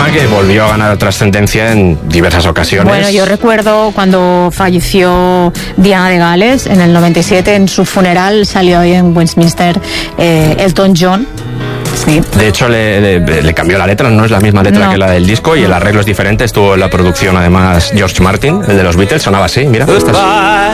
persona que volvió a ganar trascendencia en diversas ocasiones. Bueno, yo recuerdo cuando falleció Diana de Gales en el 97, en su funeral salió ahí en Westminster Elton John. Sí. De hecho, le cambió la letra, no es la misma letra que la del disco, y el arreglo es diferente. Estuvo en la producción, además, George Martin, el de los Beatles, sonaba así, mira.